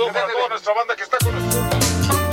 para toda nuestra banda que está con nosotros.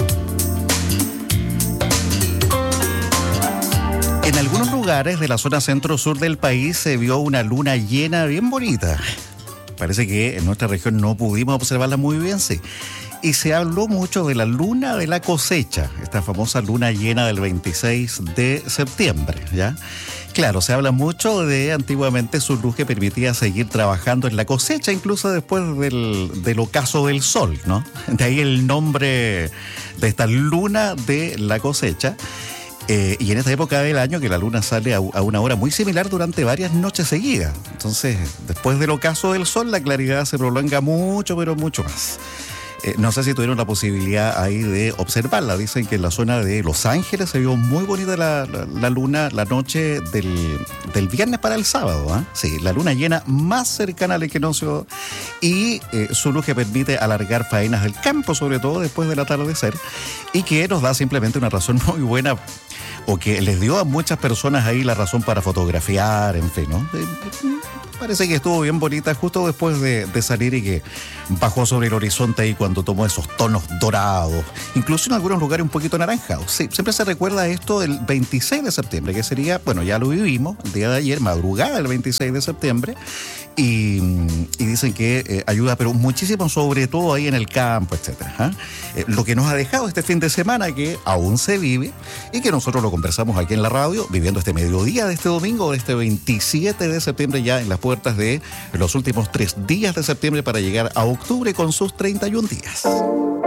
En algunos lugares de la zona centro-sur del país se vio una luna llena bien bonita. Parece que en nuestra región no pudimos observarla muy bien, sí. Y se habló mucho de la luna de la cosecha, esta famosa luna llena del 26 de septiembre, ¿ya? Claro, se habla mucho de antiguamente su luz que permitía seguir trabajando en la cosecha, incluso después del ocaso del sol, ¿no? De ahí el nombre de esta luna de la cosecha. Y en esta época del año que la luna sale a una hora muy similar durante varias noches seguidas. Entonces, después del ocaso del sol, la claridad se prolonga mucho, pero mucho más. No sé si tuvieron la posibilidad ahí de observarla. Dicen que en la zona de Los Ángeles se vio muy bonita la luna la noche del viernes para el sábado, ¿eh? Sí, la luna llena más cercana al equinoccio y su luz que permite alargar faenas del campo, sobre todo después del atardecer, y que nos da simplemente una razón muy buena, o que les dio a muchas personas ahí la razón para fotografiar, en fin, ¿no? Parece que estuvo bien bonita justo después de salir y que bajó sobre el horizonte ahí cuando tomó esos tonos dorados, incluso en algunos lugares un poquito anaranjados. Sí, siempre se recuerda esto del 26 de septiembre, que sería, bueno, ya lo vivimos, el día de ayer, madrugada del 26 de septiembre, y dicen que ayuda, pero muchísimo, sobre todo ahí en el campo, etcétera. Lo que nos ha dejado este fin de semana, que aún se vive, y que nosotros lo conversamos aquí en la radio, viviendo este mediodía de este domingo, de este 27 de septiembre, ya en las puertas de los últimos 3 días de septiembre para llegar a octubre con sus 31 días.